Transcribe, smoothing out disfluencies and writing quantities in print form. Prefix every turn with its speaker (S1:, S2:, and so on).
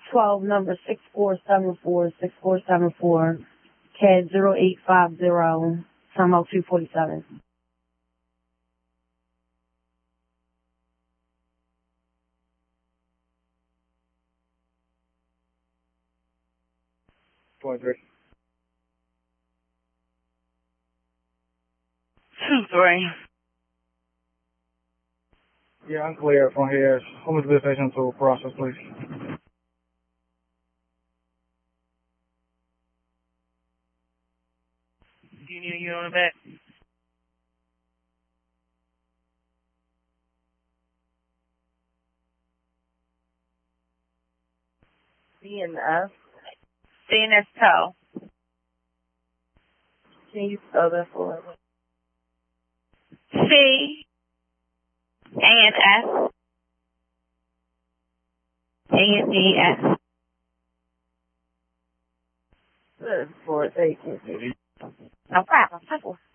S1: 12, number 6474, CAD 0850, time out 247.
S2: .3.
S3: 2-3.
S2: Yeah, I'm clear from here. Home to the station to process, please.
S3: Do you need a unit on the back?
S1: CNS.
S3: CNS tow.
S1: Can you spell that for me?
S3: CNS. ANDS.
S1: Good for it. Thank you.
S3: No problem.